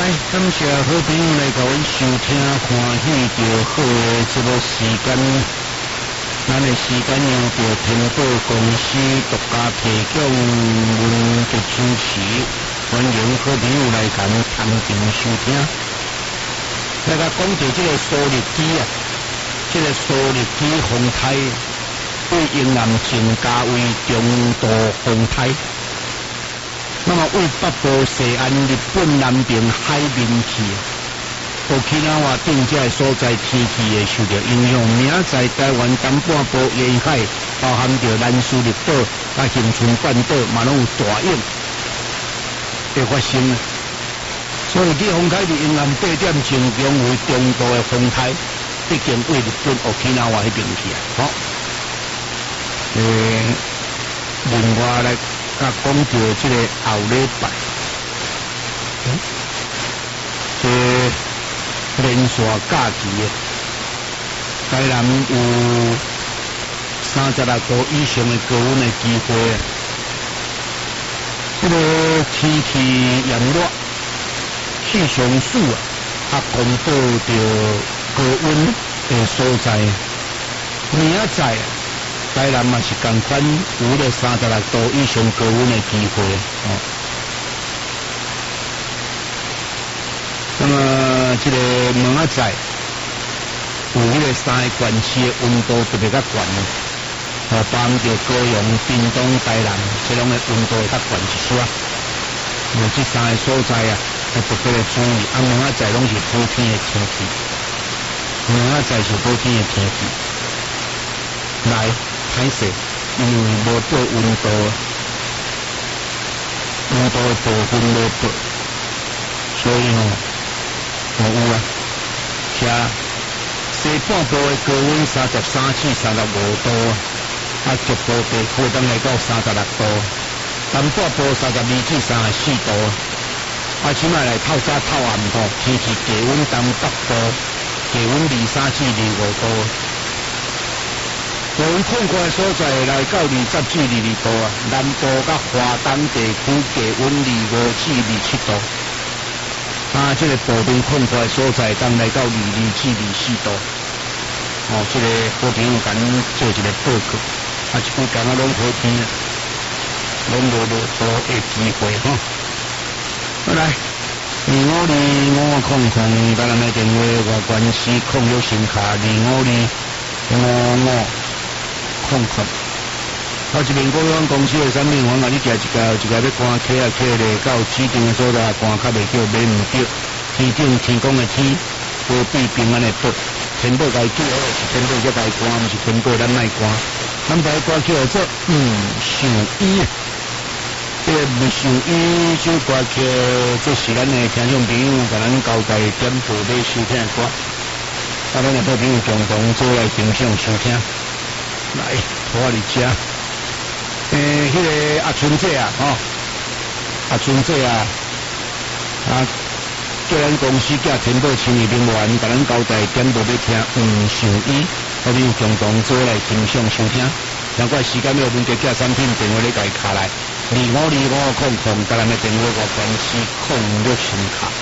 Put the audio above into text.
感谢好朋友来甲阮收听欢喜着好诶这个时间，咱诶时间由着天宝公司独家提供文的主持，欢迎好朋友来甲咱同场收听。来甲讲着这个苏力机啊，这个苏力机风台为营南增加为中度风台。那么为北部西岸日本南边海面气，Okinawa顶这所在天气会受到影响。明仔台湾东半部沿海，包含着兰斯列岛、恒春半岛，嘛拢有大影会发生。所以季风台伫沿岸8点前强为中度的风台，毕竟为日本 Okinawa 迄边去啊。好，另外来。讲到这个后礼拜，这连续假期的，台南有36度以上的高温的机会。这个天气炎热，气象署公布着高温的所在，明仔台南嘛是同款有了36度以上高温的机会哦。那么这个明仔载有迄个3个县市的温度特别较悬哦，包含着高雄、屏东、台南，这种的温度会较悬一丝啊。这3个所在啊，要特别的注意。明仔载拢是好天的天气，明仔载是好天的天气。来。歹势，因为无报温度的部分无报，所以有啊，遐西半部的高温33至35度啊，局部地区当来到36度，南半部32至34度啊，即摆来透早透暗天气低温东北部低温23至25度。高温控制所在来到20至22度啊，南部甲华东地区低温25至27度，这个部分控制所在当来到22至24度。这个好朋友甲咱做一个报告，这几天拢好天啊，拢无落雨的机会好来252500，甲咱的电话外关系06声卡252555。这边国安公司的产品，我甲你食一家要关起来到指定的所在关较袂叫买唔着。天顶天公的天，保庇平安的保。天保该叫好，是天保才该关，毋是天保咱卖关。咱把歌叫做上衣。这个上衣首歌曲，这是咱的听众朋友甲咱交代点播要收听的歌。咱的好朋友共同做来欣赏收听。来，我嚟食。迄个阿春姐啊，阿春姐啊，叫咱公司甲天宝青年人员，甲咱交代点播要听上衣，我哋共同做来欣赏收听。如果时间有问题，寄产品电话你家己卡来252500，甲咱的电话我关系06声卡。